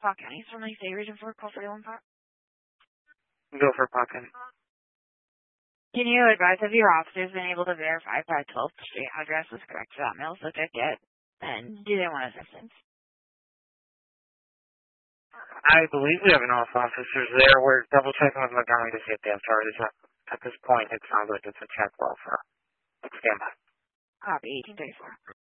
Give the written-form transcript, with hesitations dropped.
Park County. Somebody say region 4, call 41 Park. Go for Park County. Can you advise if your officers been able to verify if that 12th Street address is correct for that mail subject yet? And do they want assistance? I believe we have enough officers there. We're double checking with Montgomery to see if they have charges. At this point, it sounds like it's a check well for. Stand by. Copy, 1834.